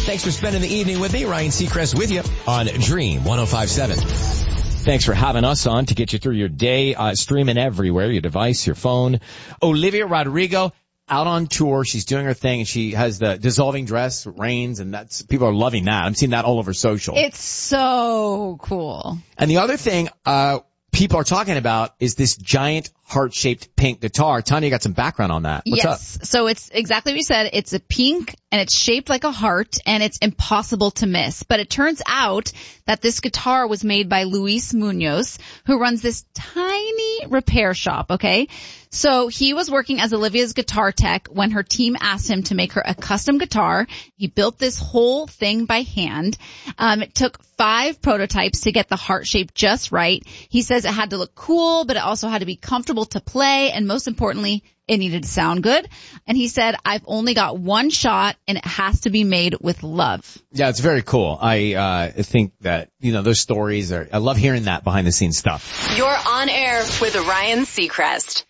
Thanks for spending the evening with me. Ryan Seacrest with you on Dream 105.7. Thanks for having us on to get you through your day, streaming everywhere, your device, your phone. Olivia Rodrigo out on tour. She's doing her thing, and she has the dissolving dress, Rains, and people are loving that. I'm seeing that all over social. It's so cool. And the other thing, people are talking about is this giant heart-shaped pink guitar. Tanya got some background on that. What's up? So it's exactly what you said. It's a pink and it's shaped like a heart and it's impossible to miss. But it turns out that this guitar was made by Luis Munoz, who runs this tiny repair shop, okay? So he was working as Olivia's guitar tech when her team asked him to make her a custom guitar. He built this whole thing by hand. It took 5 prototypes to get the heart shape just right. He says it had to look cool, but it also had to be comfortable to play, and most importantly, it needed to sound good. And he said, I've only got one shot, and it has to be made with love. Yeah, it's very cool. I think that, those stories I love hearing that behind the scenes stuff. You're on air with Ryan Seacrest.